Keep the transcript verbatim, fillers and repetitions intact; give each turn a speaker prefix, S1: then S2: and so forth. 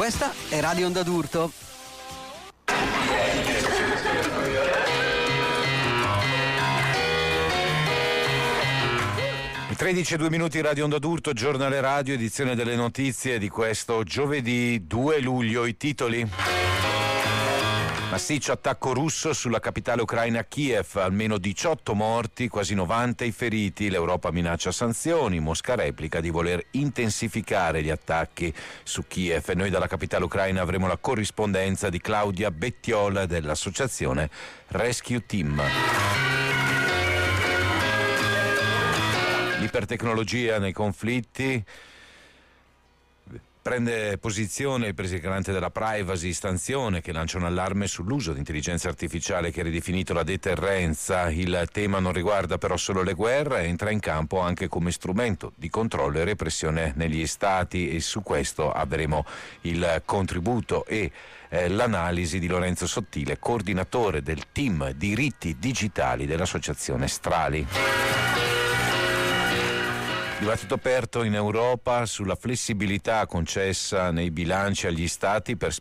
S1: Questa è Radio Onda d'Urto.
S2: tredici e due minuti, Radio Onda d'Urto, giornale radio, edizione delle notizie di questo giovedì due luglio. I titoli: massiccio attacco russo sulla capitale ucraina Kiev, almeno diciotto morti, quasi novanta i feriti, l'Europa minaccia sanzioni, Mosca replica di voler intensificare gli attacchi su Kiev. E noi dalla capitale ucraina avremo la corrispondenza di Claudia Bettiola dell'associazione Rescue Team. L'ipertecnologia nei conflitti. Prende posizione il presidente della Privacy Stanzione, che lancia un allarme sull'uso di intelligenza artificiale che ha ridefinito la deterrenza. Il tema non riguarda però solo le guerre, entra in campo anche come strumento di controllo e repressione negli stati, e su questo avremo il contributo e eh, l'analisi di Lorenzo Sottile, coordinatore del team diritti digitali dell'associazione Strali. Dibattito aperto in Europa sulla flessibilità concessa nei bilanci agli Stati per